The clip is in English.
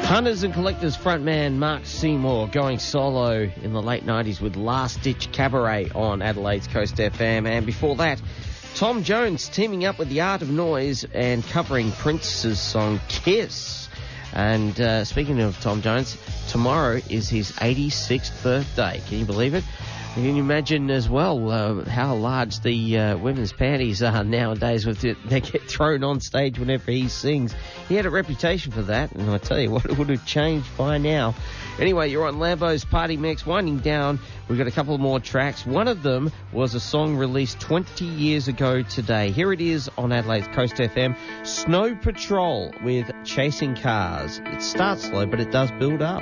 Hunters and Collectors frontman Mark Seymour going solo in the late 90s with Last Ditch Cabaret on Adelaide's Coast FM. And before that, Tom Jones teaming up with The Art of Noise and covering Prince's song Kiss. And speaking of Tom Jones, tomorrow is his 86th birthday. Can you believe it? Can you imagine as well how large the women's panties are nowadays? They get thrown on stage whenever he sings. He had a reputation for that, and I tell you what, it would have changed by now. Anyway, you're on Lambo's Party Mix. Winding down, we've got a couple more tracks. One of them was a song released 20 years ago today. Here it is on Adelaide's Coast FM. Snow Patrol with Chasing Cars. It starts slow, but it does build up.